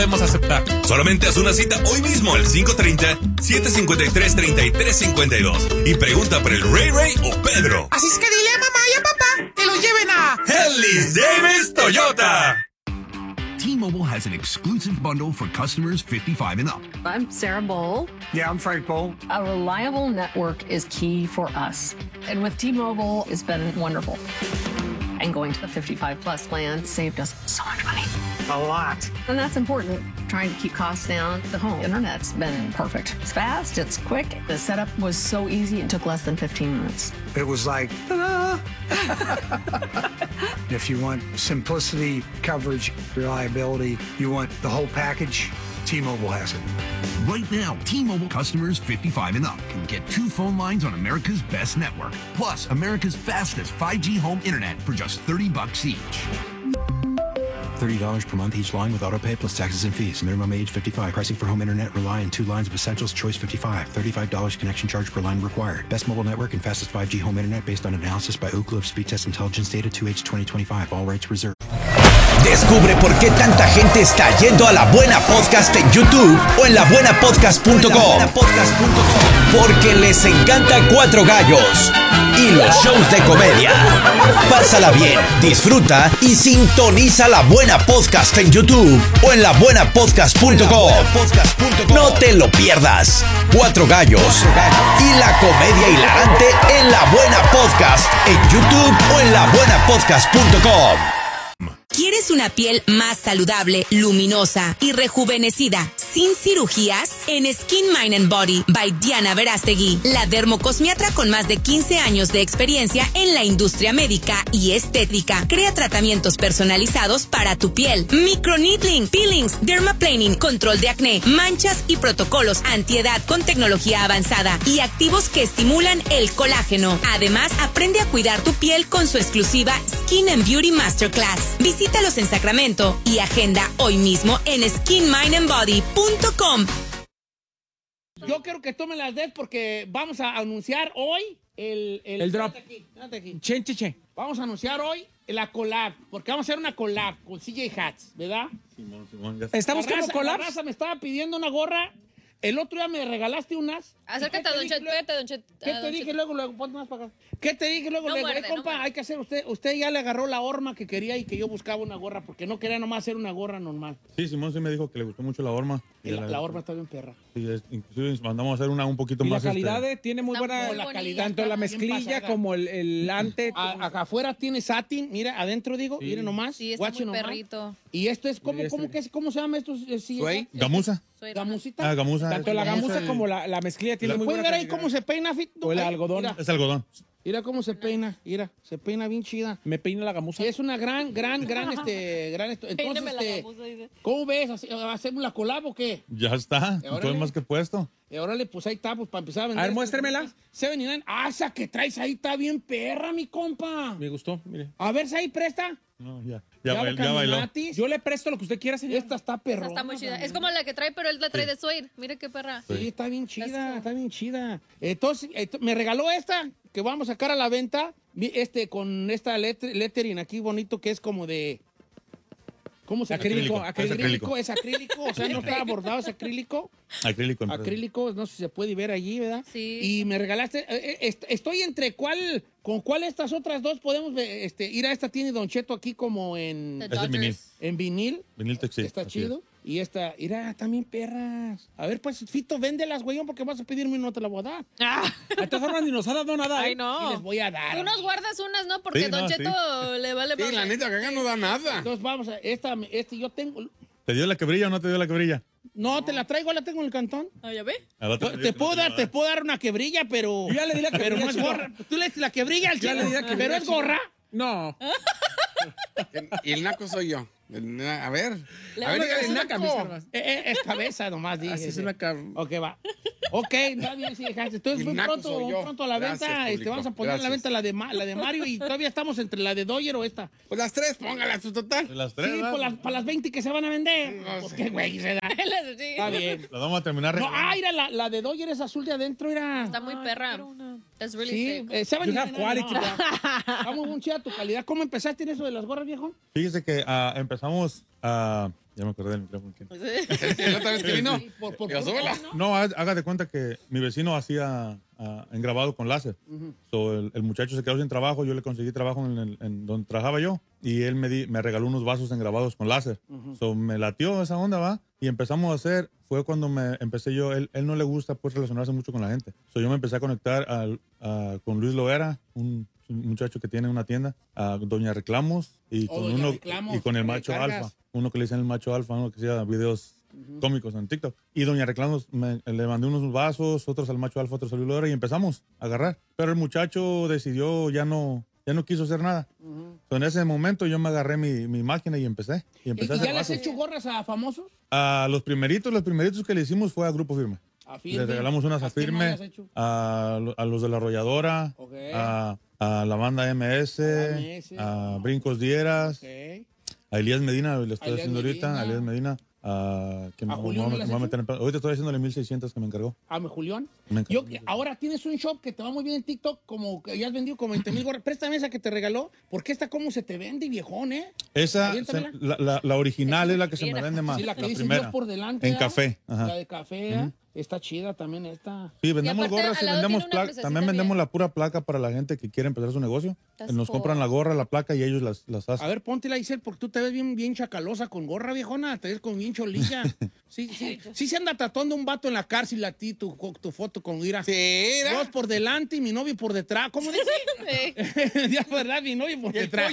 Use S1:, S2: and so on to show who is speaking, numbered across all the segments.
S1: podemos aceptar.
S2: Solamente haz una cita hoy mismo al 530-753-3352 y pregunta por el Ray Ray o Pedro.
S1: Así es que dile a mamá y a papá que los lleven a
S2: Hellis Davis Toyota.
S3: T-Mobile has an exclusive bundle for customers 55 and up.
S4: I'm Sarah Bowl.
S5: Yeah, I'm Frank Bowl.
S4: A reliable network is key for us. And with T-Mobile, it's been wonderful. And going to the 55 plus plan saved us so much money.
S5: A lot.
S4: And that's important. Trying to keep costs down. The home internet's been perfect. It's fast, it's quick. The setup was so easy, it took less than 15 minutes.
S5: It was like, ta-da! If you want simplicity, coverage, reliability, you want the whole package, T-Mobile has it.
S3: Right now, T-Mobile customers 55 and up can get 2 phone lines on America's best network, plus America's fastest 5G home internet for just $30 each.
S6: $30 per month each line with autopay plus taxes and fees. Minimum age 55. Pricing for home internet rely on 2 lines of essentials. Choice 55. $35 connection charge per line required. Best mobile network and fastest 5G home internet based on analysis by Ookla of Speed Test Intelligence Data 2H 2025. All rights reserved.
S7: Descubre por qué tanta gente está yendo a La Buena Podcast en YouTube o en labuenapodcast.com. Porque les encanta Cuatro Gallos y los shows de comedia. Pásala bien, disfruta y sintoniza La Buena Podcast en YouTube o en labuenapodcast.com. No te lo pierdas. Cuatro Gallos y la comedia hilarante en La Buena Podcast en YouTube o en labuenapodcast.com.
S8: ¿Quieres una piel más saludable, luminosa y rejuvenecida sin cirugías? En Skin, Mind and Body by Diana Verástegui, la dermocosmiatra con más de 15 años de experiencia en la industria médica y estética, crea tratamientos personalizados para tu piel. Microneedling, peelings, dermaplaning, control de acné, manchas y protocolos antiedad con tecnología avanzada y activos que estimulan el colágeno. Además, aprende a cuidar tu piel con su exclusiva Skin and Beauty Masterclass. Visítalos en Sacramento y agenda hoy mismo en skinmindandbody.com.
S9: Yo quiero que tú me las des porque vamos a anunciar hoy el
S1: drop.
S9: Espérate aquí.
S1: Che.
S9: Vamos a anunciar hoy la collab, porque vamos a hacer una collab con CJ Hats, ¿verdad?
S2: Simón,
S1: ¿Estamos como
S9: La
S1: collab?
S9: raza me estaba pidiendo una gorra. El otro día me regalaste unas.
S10: Acércate a Don Chet, pégate a Don Chet.
S9: ¿Qué te dije luego? Ponte más para acá. ¿Qué te dije luego?
S10: No muerde, no
S9: compa,
S10: muerde.
S9: hay que hacer usted ya le agarró la horma que quería y que yo buscaba una gorra porque no quería nomás hacer una gorra normal.
S11: Sí, Simón sí me dijo que le gustó mucho la horma.
S9: Y la horma está bien perra.
S11: Sí, inclusive mandamos a hacer una un poquito
S1: Y la
S11: más.
S1: calidad tiene muy
S10: Está
S1: buena.
S10: muy
S9: La
S10: bonita.
S9: calidad
S1: Tanto la
S9: está bien
S1: mezclilla
S9: pasada.
S1: como el ante.
S9: Acá afuera tiene satin, mira, adentro digo,
S1: Sí.
S9: mire nomás.
S10: Sí, está
S9: guache
S10: muy
S9: nomás.
S10: perrito.
S9: Y esto es como,
S1: Mira,
S9: ¿cómo se llama esto? Sí,
S12: Suede.
S11: Gamuza.
S9: Gamusita.
S11: Ah, gamuza.
S1: Tanto la gamuza
S12: Ese-
S1: como la mezclilla tiene muy
S9: ¿Puedes
S1: buena
S9: ver ahí
S1: calidad.
S9: cómo se peina, Fito?
S1: O el
S9: Ahí,
S1: algodón.
S9: Mira,
S11: Es algodón.
S9: mira cómo se peina, mira, se peina bien chida.
S1: Me peina la gamuza.
S9: Sí, es una gran. Entonces,
S10: Peíneme la gamuza, dice.
S9: ¿cómo ves? ¿Hacemos la collab o qué?
S11: Ya está.
S9: Órale.
S11: Todo es más que puesto.
S9: Órale, pues ahí está, pues para empezar a vender.
S1: A ver, muéstremela.
S9: 79. Ah, esa que traes ahí está bien perra, mi compa.
S1: Me gustó, mire.
S9: A ver si ahí presta.
S11: No, ya
S9: Ya
S11: bailó.
S9: caminatis.
S1: Yo le presto lo que usted quiera, señor.
S9: Esta está perrona.
S10: Está muy chida. Es como la que trae, pero él la trae de suede. Mire qué perra.
S9: Sí, está bien
S10: That's
S9: chida,
S10: cool.
S9: está bien chida. Entonces, me regaló esta que vamos a sacar a la venta, con esta lettering aquí bonito que es como de... ¿Cómo se llama?
S1: Acrílico.
S9: Es acrílico, o sea, no está bordado, es acrílico.
S11: Acrílico.
S9: Acrílico, no sé si se puede ver allí, ¿verdad?
S10: Sí.
S9: Y me regalaste, estoy entre con cuál de estas otras dos podemos ir a esta tiene Don Cheto aquí como en
S10: The
S11: Es el vinil.
S9: en vinil.
S11: Vinil textil.
S9: Está
S11: así
S9: chido. Y esta, mira, también perras. A ver, pues, Fito, véndelas, güey, porque vas a pedirme y no te la voy a dar.
S1: De todas formas, ni nos ha dado nada.
S10: Ay,
S1: ¿eh?
S10: no.
S9: Y les voy a dar.
S10: Tú nos guardas unas, ¿no? Porque
S11: Sí,
S10: Don
S11: no,
S10: Cheto le vale
S12: Sí,
S10: más.
S12: la neta, que acá no da nada.
S9: Entonces vamos a, yo tengo,
S11: ¿Te dio la que brilla o no te dio la que brilla?
S9: no, te la traigo, la tengo en el cantón.
S10: Ah, ¿ya ve?
S11: Al otro
S9: Te puedo dar una que brilla, pero...
S1: Yo ya le di la que
S9: pero
S1: brilla,
S9: no es
S1: chico.
S9: gorra. Tú le dices la que brilla al
S1: Ya
S9: chino,
S1: le di la que
S9: pero
S1: brilla,
S9: es
S1: chico.
S9: gorra.
S1: No.
S12: Y el naco soy yo. A ver.
S10: Le
S12: A ver,
S10: vamos a
S12: dígale,
S10: hacer
S1: una
S12: naco.
S1: camisa nomás.
S9: Es cabeza nomás, dije.
S1: Así es una
S9: Ok, va. Ok, está bien, sí, dejaste. Entonces,
S12: Y
S9: muy
S12: naco
S9: pronto,
S12: soy yo.
S9: pronto a la
S12: Gracias,
S9: venta.
S12: público.
S9: Vamos a poner a la
S12: Gracias.
S9: venta la de Mario y todavía estamos entre la de Doyer o esta.
S12: Pues las tres, póngalas, tu total.
S11: De las
S9: Sí,
S11: tres, ¿verdad?
S9: para las 20 que se van a vender.
S12: No
S9: Pues
S12: sé.
S9: qué güey se da.
S10: Sí.
S9: Está bien.
S11: Las vamos a terminar
S9: No,
S11: regalando.
S9: mira, la de Doyer es azul de adentro, mira.
S10: Está muy perra. It's really
S9: Sí,
S10: sick.
S9: 7
S1: You have quality.
S9: Está muy chida tu calidad. ¿Cómo empezaste en eso de las gorras, viejo?
S11: Fíjese que empezamos Ya me acordé del micrófono.
S12: ¿La otra vez que vino?
S9: Por
S12: súbela.
S11: No, haga de cuenta que mi vecino hacía engrabado con láser. So, el muchacho se quedó sin trabajo, yo le conseguí trabajo en donde trabajaba yo y él me regaló unos vasos engrabados con láser. So, me latió esa onda, ¿va? Y empezamos a hacer, fue cuando me empecé yo, él no le gusta pues relacionarse mucho con la gente. So, yo me empecé a conectar con Luis Loera, un muchacho que tiene una tienda, a Doña Reclamos y con
S9: Doña
S11: uno
S9: Reclamos,
S11: y con el
S9: ¿cómo le
S11: macho
S9: cargas?
S11: alfa, uno que le dicen el macho alfa, uno que hacía videos cómicos en TikTok. Y Doña Reclamos le mandé unos vasos, otros al macho alfa, otros al Luis Loera y empezamos a agarrar. Pero el muchacho decidió ya no quiso hacer nada. So, en ese momento yo me agarré mi máquina y empecé.
S9: ¿Y
S11: a
S9: ya
S11: hacer
S9: le has
S11: vasos.
S9: hecho gorras a famosos?
S11: A los primeritos que le hicimos fue a Grupo Firme.
S9: A Firme.
S11: Le regalamos unas a
S9: quién más le has
S11: Firme,
S9: hecho?
S11: a los de la Arrolladora,
S9: Ok.
S11: a la banda MS, a Brincos Dieras,
S9: Ok.
S11: a Elías Medina, le estoy
S9: A Elías
S11: haciendo ahorita,
S9: Medina.
S11: a Elías Medina, que me
S9: Julián no le has
S11: va a
S9: hecho?
S11: meter ahorita estoy haciéndole 1600 que me encargó.
S9: Julián.
S11: Me encargó.
S9: Ahora tienes un shop que te va muy bien en TikTok, como que ya has vendido como 20,000 gorras. Préstame esa que te regaló, porque esta cómo se te vende, viejón, ¿eh?
S11: Esa,
S9: Aviéntamela.
S11: la original es la que se me vende más.
S9: Sí, la que
S11: la
S9: dice
S11: primera.
S9: Dios por delante.
S11: En
S9: ¿verdad?
S11: café. Ajá.
S9: La de café, ¿eh? Está chida también esta.
S11: Sí, vendemos
S10: aparte,
S11: gorras y
S10: al lado
S11: vendemos
S10: tiene una
S11: placas.
S10: crucecita
S11: También vendemos
S10: bien.
S11: la pura placa para la gente que quiere empezar su negocio.
S10: That's
S11: Nos
S10: cool.
S11: compran la gorra, la placa y ellos las hacen.
S9: A ver, póntela, Isel, porque tú te ves bien chacalosa con gorra, viejona. Te ves con bien cholilla. Sí se anda tratando un vato en la cárcel a ti, tu foto con ira.
S12: Sí,
S9: Dos por delante y mi novio por detrás. ¿Cómo dice? Ya, ¿verdad? Mi novio por detrás.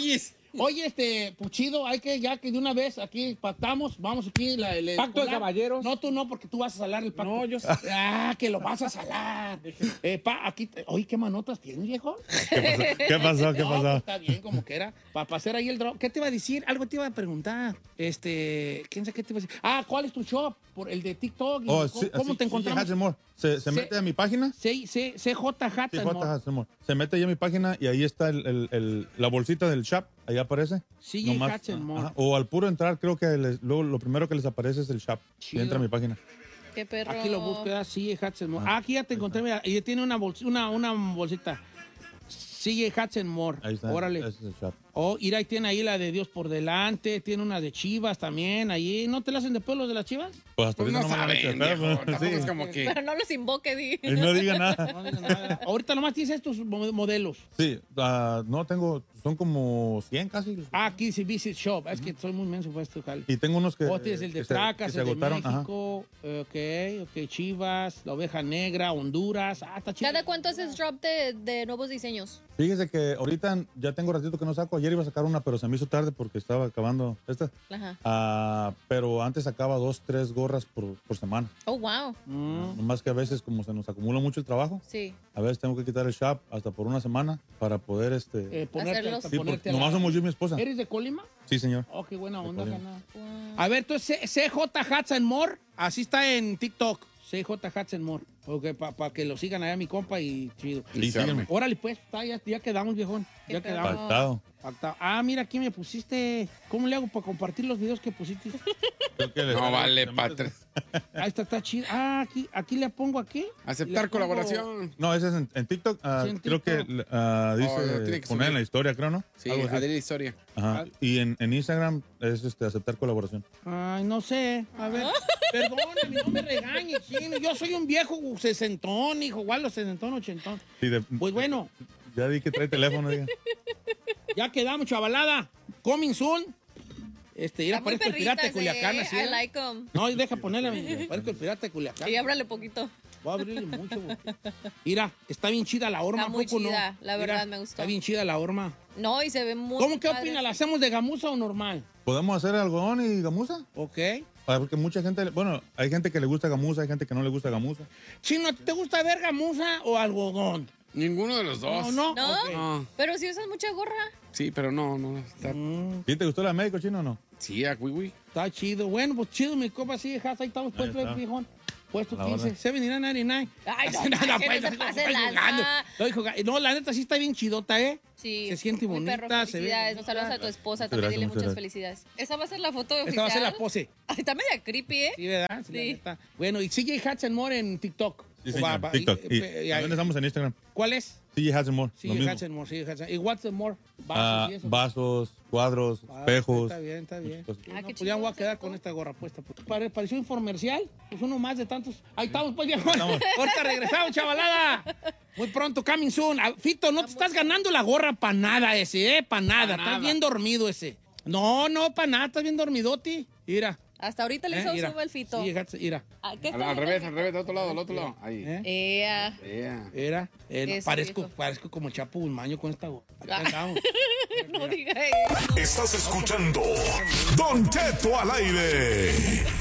S9: Oye, Puchido, hay que, ya que de una vez aquí pactamos, vamos aquí.
S1: Pacto de caballeros.
S9: No, tú no, porque tú vas a salar el pacto.
S1: No, yo sí.
S9: Ah, que lo vas a salar. Aquí, oye, ¿qué manotas tienes, viejo?
S11: ¿Qué pasó? ¿Qué
S9: No,
S11: pasó?
S9: pues está bien, como que era. Para hacer ahí el drop. ¿Qué te iba a decir? Algo te iba a preguntar. ¿Quién sabe qué te iba a decir? ¿Cuál es tu shop? Por el de TikTok.
S11: Oh,
S9: ¿Cómo te encontramos?
S11: Hudson Moore. Se mete a mi página.
S9: CJ Hudson Moore.
S11: Hudson Moore. Se mete ahí a mi página y ahí está la bolsita del shop. Ahí aparece.
S9: CJ
S11: Nomás,
S9: Hudson Moore.
S11: ajá. O al puro entrar, creo que luego lo primero que les aparece es el shop. Y
S9: Chido.
S11: entra a mi página.
S10: Qué perro.
S9: Aquí lo busco, ya CJ Hudson Moore. Aquí ya te encontré, mira, y tiene una bolsita. CJ Hudson Moore.
S11: Ahí está.
S9: Órale.
S11: Ese es el shop.
S9: Mira, ahí tiene ahí la de Dios por delante, tiene una de Chivas también, ahí. ¿No te la hacen de pueblos de las Chivas?
S11: Pues hasta
S12: Pues no
S11: ahorita me han hecho
S12: saben,
S11: de pedo,
S12: viejo.
S11: pero
S12: Tampoco
S11: sí.
S12: es como que...
S10: Pero no los invoque, di.
S11: Y no diga nada.
S9: No digas nada. Ahorita nomás tienes estos modelos.
S11: Sí, no tengo, son como 100 casi.
S9: Aquí sí, Visit Shop. Es que soy muy menso para esto, Jal.
S11: Y tengo unos que.
S9: Tienes el de
S11: que se-
S9: Tracas,
S11: que se
S9: el de
S11: agotaron. Ajá.
S9: México, ok, Chivas, la Oveja Negra, Honduras. Está chido.
S10: ¿Cada cuánto haces drop de nuevos diseños?
S11: Fíjese que ahorita ya tengo ratito que no saco. Ayer iba a sacar una, pero se me hizo tarde porque estaba acabando esta.
S10: Ajá.
S11: Pero antes sacaba 2, 3 gorras por semana.
S10: Oh, wow.
S11: Nomás que a veces, como se nos acumula mucho el trabajo,
S10: Sí.
S11: a veces tengo que quitar el shop hasta por una semana para poder
S10: Hacerlos.
S11: Sí, porque nomás somos yo y mi esposa.
S9: ¿Eres de Colima?
S11: Sí, señor.
S9: Oh, qué buena onda,
S11: Colima.
S9: carnal. A ver, entonces CJ Hudson Moore, así está en TikTok. CJ Hudson Moore. Para que lo sigan allá mi compa y chido.
S11: Sí, sígueme.
S9: Órale, pues, ya quedamos, viejón. Ya quedamos.
S11: Pactado.
S9: Pactado. Mira, aquí me pusiste. ¿Cómo le hago para compartir los videos que pusiste?
S11: Creo que
S12: No vale, Patre.
S9: Ahí está chido. Aquí le pongo aquí.
S12: Aceptar
S9: Le pongo-
S12: colaboración.
S11: No, ese es en TikTok.
S9: Sí, en
S11: creo
S9: TikTok.
S11: que
S12: Oh,
S11: dice
S12: tiene que
S11: poner en
S12: subir.
S11: la historia, creo, ¿no?
S12: Sí,
S11: Algo así.
S12: Adriana Historia.
S11: Ajá. Y en Instagram es aceptar colaboración.
S9: Ay, no sé. A ver, perdóname, no me regañes, chino. Yo soy un viejo sesentón, hijo. Igual los sesentón, ochentón.
S11: Sí,
S9: Pues bueno,
S11: ya di que trae teléfono, diga.
S9: ya quedamos, chavalada. Coming soon. Ir a
S10: Muy
S9: parezco el pirata de
S10: perritas,
S9: Culiacán, así.
S10: I like them.
S9: No, deja ponerle, parezco el pirata de Culiacán.
S10: Y ábrale poquito.
S9: Voy a abrirle mucho. Porque... Mira, está bien chida la horma.
S10: Está muy
S9: ¿a poco
S10: chida,
S9: no?
S10: la
S9: Mira,
S10: verdad me gustó.
S9: Está bien chida la horma.
S10: No, y se ve muy
S9: ¿Cómo qué
S10: padre.
S9: opina? ¿La hacemos de gamuza o normal?
S11: ¿Podemos hacer algodón y gamuza?
S9: Ok.
S11: Porque mucha gente, bueno, hay gente que le gusta gamuza, hay gente que no le gusta gamuza.
S9: Chino, ¿te gusta ver gamuza o algodón?
S12: Ninguno de los dos.
S9: No.
S10: ¿No?
S9: Ok.
S12: No.
S10: Pero si usas mucha gorra.
S12: Sí, pero no. Está...
S11: ¿Sí te gustó la médico chino o no?
S12: Sí, a Wiwi.
S9: Está chido. Bueno, pues chido, mi copa, sí, ahí estamos puestos,
S11: está.
S9: viejón. Puesto
S11: La
S9: 15,
S11: hora.
S9: 79.99.
S10: Ay, no,
S9: Así,
S10: no
S9: pues,
S10: se pase
S9: estoy
S10: lanza.
S9: jugando. Estoy jugando. No, la neta sí está bien chidota, ¿eh?
S10: Sí.
S9: Se siente
S10: muy
S9: bonita,
S10: perro,
S9: se ve
S10: felicidades.
S9: bonita.
S10: Nos saludos a tu esposa.
S11: Muchas
S10: También
S11: gracias,
S10: dile
S11: muchas
S10: muchas
S11: gracias.
S10: felicidades. Esa va a ser la foto oficial.
S9: Esta va a ser la pose.
S10: Ay, está media creepy, ¿eh?
S9: Sí, ¿verdad? Sí, la
S10: Sí.
S9: neta. Bueno, y CJ Hudson Moore en TikTok.
S11: Sí, señor. TikTok. Y también estamos en Instagram.
S9: ¿Cuál es?
S11: CJ Hudson Moore.
S9: Sí, Hudson Moore. ¿Y what's the more? Vasos y eso.
S11: Vasos, cuadros, espejos.
S9: Está bien, está bien.
S11: Pues
S9: ya me voy a quedar con esta gorra puesta. Pareció infomercial. Pues uno más de tantos. Ahí estamos, pues, viejo. Ahorita regresamos, chavalada. Muy pronto, coming soon. Fito, no te estás ganando la gorra para nada ese, para nada. Estás bien dormido ese. No, para nada. Estás bien dormidoti. Mira.
S10: Hasta ahorita le hizo sube el Fito.
S9: Sí, mira.
S12: Al revés, del otro lado. Ahí.
S9: Era. Parezco como Chapo Guzmán con esta gorra.
S10: No diga eso.
S2: Estás escuchando Don Cheto al aire.